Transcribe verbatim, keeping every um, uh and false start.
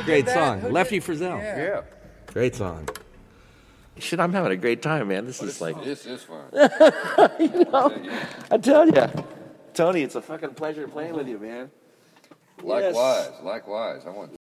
great that? song. Who Lefty did- Frizzell. Yeah. Yeah. Great song. Shit, I'm having a great time, man. This is like, This is fun. you know, I tell you, Tony, it's a fucking pleasure playing with you, man. Likewise, likewise. I want